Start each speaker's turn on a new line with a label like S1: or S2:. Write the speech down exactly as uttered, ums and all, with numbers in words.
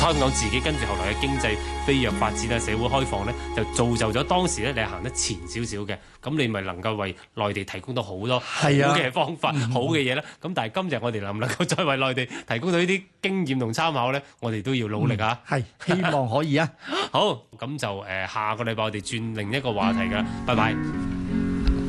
S1: 香港自己跟住後來嘅經濟飛躍發展啊，社會開放咧，就造就咗當時咧你行得前少少嘅，咁你咪能夠為內地提供到好多好嘅方法、好嘅嘢啦。咁但係今日我哋能唔能夠再為內地提供到呢啲經驗同參考咧？我哋都要努力啊！
S2: 係、嗯、希望可以啊！
S1: 好，咁就誒、呃、下個禮拜我哋轉另一個話題㗎啦，拜拜。